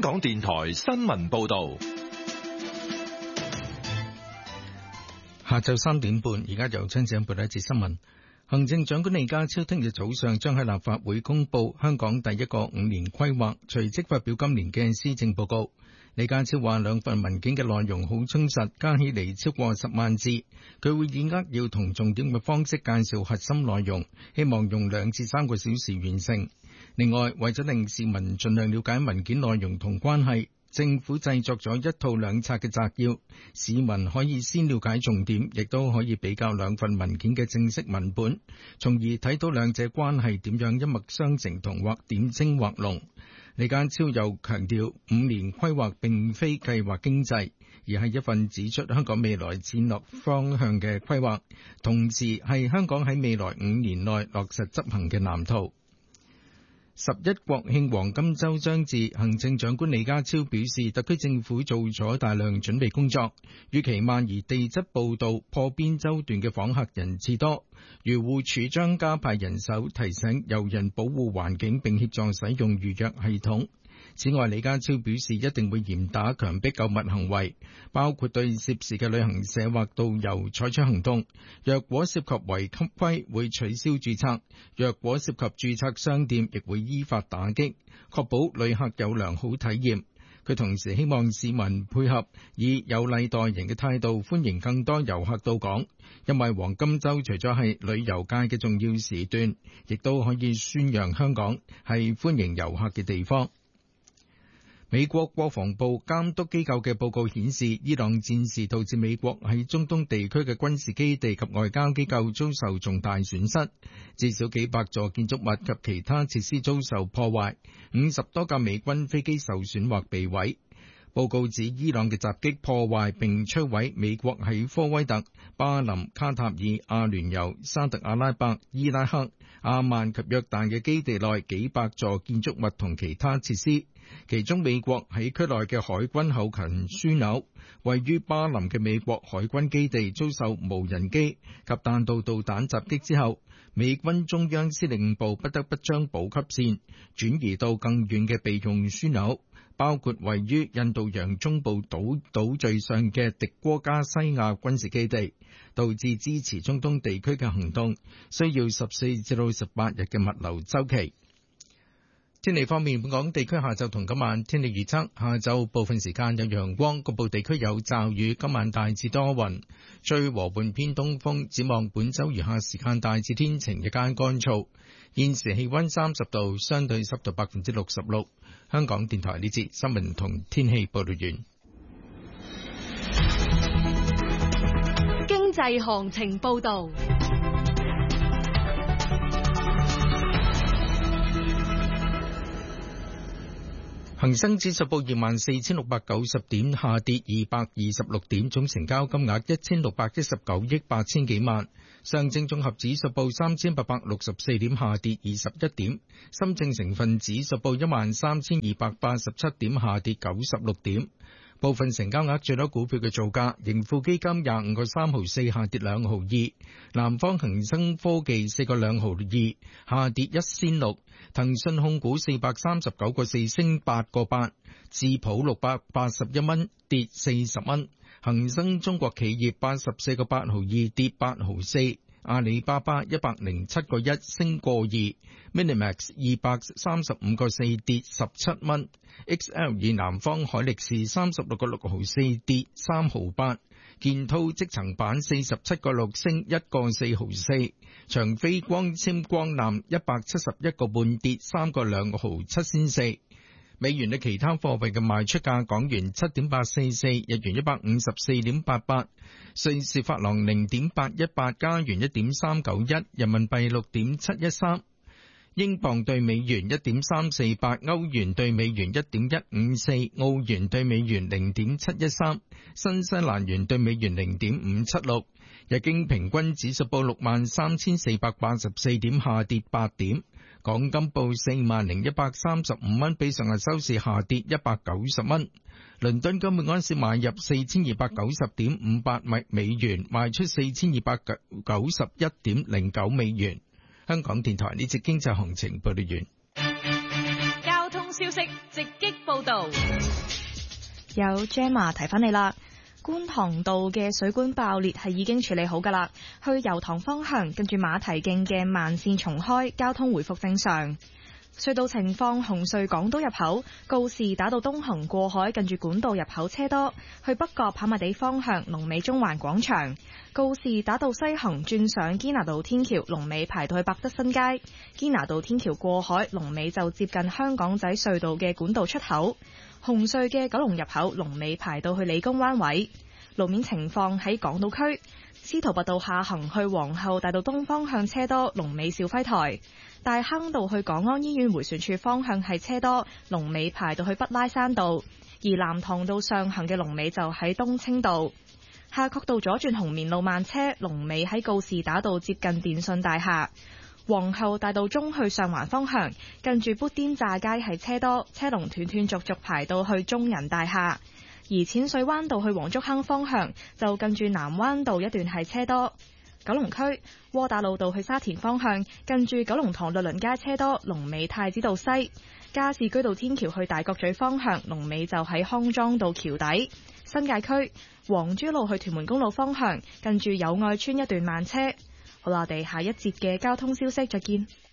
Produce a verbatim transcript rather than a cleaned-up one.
港電台新聞報道。 下晝三點半，而家由張子欣報道一節新聞。行政長官李家超聽日早上將喺立法會公布香港第一個五年規劃，隨即發表今年嘅施政報告。李家超話兩份文件嘅內容好充實，加起嚟超過十萬字。佢會以扼要同重點嘅方式介紹核心內容，希望用兩至三個小時完成。另外，為咗令市民盡量了解文件內容同關係，政府製作咗一套兩冊嘅摘要，市民可以先了解重點，亦都可以比較兩份文件嘅正式文本，從而睇到兩者關係點樣一脈相承同或點睛或濃。李家超又強調，五年規劃並非計劃經濟，而係一份指出香港未來戰略方向嘅規劃，同時係香港喺未來五年內落實執行嘅藍圖。十一國慶黃金週將至，行政長官李家超表示，特區政府做咗大量準備工作，與其萬宜地質報道破邊洲段嘅訪客人次多，漁護署將加派人手提醒遊人保護環境並協助使用預約系統。此外，李家超表示一定會嚴打強迫購物行為，包括對涉事嘅旅行社或導遊採取行動。若果涉及違規，會取消註冊；若果涉及註冊商店，亦會依法打擊，確保旅客有良好體驗。佢同時希望市民配合，以有禮待人嘅態度歡迎更多遊客到港，因為黃金週除咗係旅遊界嘅重要時段，亦都可以宣揚香港係歡迎遊客嘅地方。美國國防部監督機構嘅報告顯示，伊朗戰事導致美國喺中東地區嘅軍事基地及外交機構遭受重大損失，至少幾百座建築物及其他設施遭受破壞，五十多架美軍飛機受損或被毀。報告指伊朗嘅襲擊破壞並摧毀美國喺科威特、巴林、卡塔爾、阿聯酋、沙特阿拉伯、伊拉克、阿曼及約旦嘅基地內幾百座建築物同其他設施。其中美國喺區內嘅海軍後勤樞紐，位於巴林嘅美國海軍基地遭受無人機及彈道導彈襲擊之後，美軍中央司令部不得不將補給線轉移到更遠嘅備用樞紐，包括位於印度洋中部島島嶼上嘅迪戈加西亞軍事基地，導致支持中東地區嘅行動需要十四至到十八日嘅物流週期。天氣方面，本港地區下晝同今晚天氣預測：下晝部分時間有陽光，局部地區有驟雨；今晚大致多雲，吹和緩偏東風。展望本週餘下時間大致天晴，日間乾燥。現時氣溫三十度，相對濕度百分之六十六。香港電台呢節新聞同天氣報道完。 經濟行情報道。 恒生指數報二萬四千六百九十點，下跌二百二十六點，總成交金額一千六百一十九億八千幾萬。上證綜合指數報三千八百六十四點，下跌二十一點。深證成分指數報一萬三千二百八十七點，下跌九十六點。部分成交額最多股票嘅造價：盈富基金廿五個三毫四，下跌兩毫二；南方恒生科技四個兩毫二，下跌一仙六；騰訊控股四百三十九個四，升八個八；智普六百八十一蚊，跌四十蚊；恒生中國企業八十四個八毫二，跌八毫四；阿里巴巴一百零七個一，升個二；Minimax 二百三十五個四，跌十七蚊。X L 以南方海力士三十六個六毫四，跌三毫八，建滔積層板四十七個六，升一個四毫四，長飛光纖光纜一百七十一個半，跌三個兩毫七仙四。美元嘅其他貨幣嘅賣出價：港元七點八四四，日元一百五十四點八八，瑞士法郎零點八一八，加元一點三九一，人民幣六點七一三。英鎊兌美元一點三四八，歐元兌美元一點一五四，澳元兌美元零點七一三，新西蘭元兌美元零點五七六。日經平均指數報六萬三千四百八十四點，下跌八點。港金報四萬零一百三十五蚊，比上日收市下跌一百九十蚊。倫敦金每盎司買入四千二百九十點五八美元，賣出四千二百九十一點零九美元。香港電台呢節經濟行情報道完。 交通消息直擊報道。 有 Gemma 提返你啦，觀塘道嘅水管爆裂係已經處理好㗎啦，去油塘方向跟住馬蹄徑嘅慢線重開，交通回復正常。隧道情況：紅隧港島入口告士打道東行過海，近住管道入口車多；去北角跑馬地方向龍尾中環廣場。告士打道西行轉上堅拿道天橋，龍尾排到去百德新街。堅拿道天橋過海，龍尾就接近香港仔隧道嘅管道出口。紅隧嘅九龍入口龍尾排到去理工灣位。路面情況喺港島區，司徒拔道下行去皇后大道東方向車多，龍尾兆輝台。大坑道去港安醫院迴旋處方向係車多，龍尾排到去北拉山道；而南塘道上行嘅龍尾就喺東青道。夏慤道左轉紅棉路慢車，龍尾喺告士打道接近電信大廈。皇后大道中去上環方向，近住砵甸乍街係車多，車龍斷斷續續排到去中人大廈。而淺水灣道去黃竹坑方向，就近住南灣道一段係車多。九龍區窩打老道去沙田方向，近住九龍塘律倫街車多，龍尾太子道西；加士居道天橋去大角咀方向，龍尾就喺康莊道橋底。新界區黃珠路去屯門公路方向，近住友愛邨一段慢車。好啦，我哋下一節嘅交通消息再見。